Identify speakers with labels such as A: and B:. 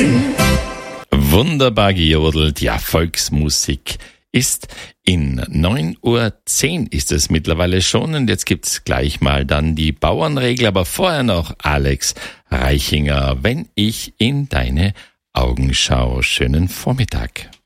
A: Wunderbar gejodelt, ja, Volksmusik ist in 9:10 Uhr ist es mittlerweile schon und jetzt gibt's gleich mal dann die Bauernregel, aber vorher noch Alex Reichinger, wenn ich in deine Augen schaue. Schönen Vormittag.